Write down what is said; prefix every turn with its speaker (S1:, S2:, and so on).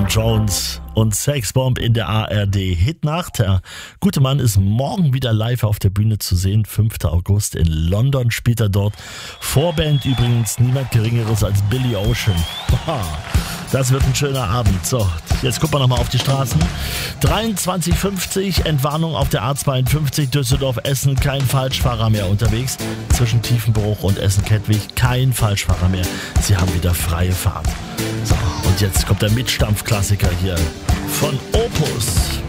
S1: Jones und Sexbomb in der ARD Hitnacht. Der gute Mann ist morgen wieder live auf der Bühne zu sehen. 5. August in London spielt er dort. Vorband übrigens niemand Geringeres als Billy Ocean. Das wird ein schöner Abend. So, jetzt gucken wir nochmal auf die Straßen. 23:50, Entwarnung auf der A52 Düsseldorf-Essen. Kein Falschfahrer mehr unterwegs. Zwischen Tiefenbruch und Essen-Kettwig kein Falschfahrer mehr. Sie haben wieder freie Fahrt. So, und jetzt kommt der Mitstampf-Klassiker hier von Opus.